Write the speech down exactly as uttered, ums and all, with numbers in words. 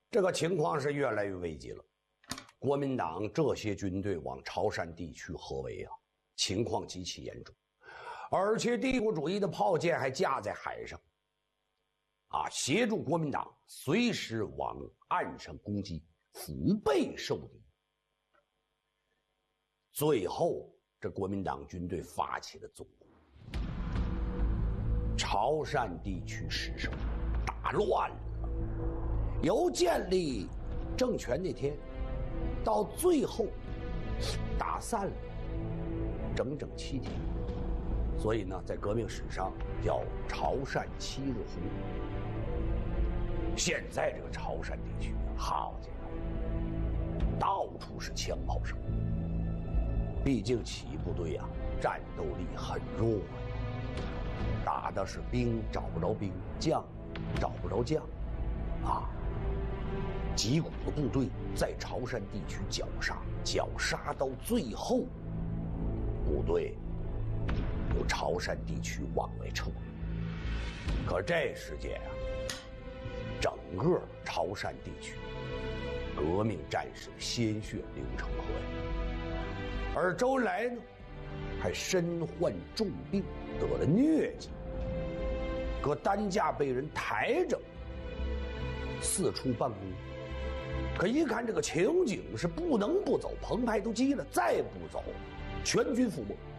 这个情况是越来越危急了。国民党这些军队往潮汕地区合围啊，情况极其严重，而且帝国主义的炮舰还架在海上，啊，协助国民党随时往岸上攻击，腹背受敌。最后，这国民党军队发起了总攻，潮汕地区失守，大乱了。由建立政权那天到最后打散了整整七天，所以呢，在革命史上叫潮汕七日红。现在这个潮汕地区，好家伙，到处是枪炮声。毕竟起义部队啊，战斗力很弱呀，打的是兵找不着兵，将找不着将，啊，几股的部队在潮汕地区绞杀，绞杀到最后，部队由潮汕地区往外撤。可这时间啊，整个潮汕地区革命战士鲜血流成河呀。而周恩来呢，还身患重病，得了疟疾，搁担架被人抬着四处办公。可一看这个情景是不能不走，澎湃都急了，再不走全军覆没。